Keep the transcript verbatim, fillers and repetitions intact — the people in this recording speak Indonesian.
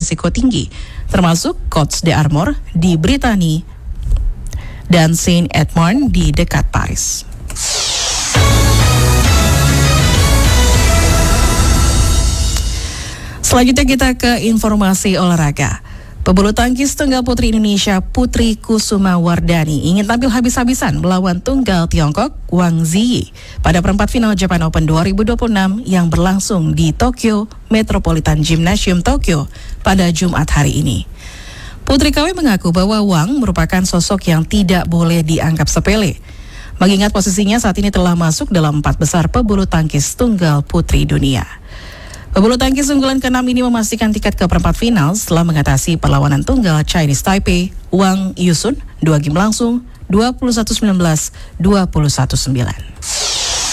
beresiko tinggi, termasuk Côtes d'Armor di Britania dan Saint-Edmond di dekat Paris. Selanjutnya kita ke informasi olahraga. Pebulu tangkis tunggal putri Indonesia Putri Kusuma Wardani ingin tampil habis-habisan melawan tunggal Tiongkok Wang Ziyi pada perempat final Japan Open dua ribu dua puluh enam yang berlangsung di Tokyo Metropolitan Gymnasium Tokyo pada Jumat hari ini. Putri K W mengaku bahwa Wang merupakan sosok yang tidak boleh dianggap sepele, mengingat posisinya saat ini telah masuk dalam empat besar pebulu tangkis tunggal putri dunia. Pebulu tangkis unggulan keenam ini memastikan tiket ke perempat final setelah mengatasi perlawanan tunggal Chinese Taipei Wang Yusun dua game langsung dua puluh satu sembilan belas, dua puluh satu sembilan.